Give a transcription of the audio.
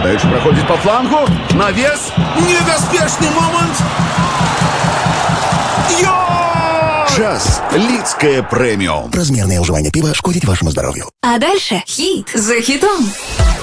Нападающий проходит по флангу. Навес. Небеспечный момент. Час Лидское премиум. Размерное уживание пива шкодит вашему здоровью. А дальше хит за хитом.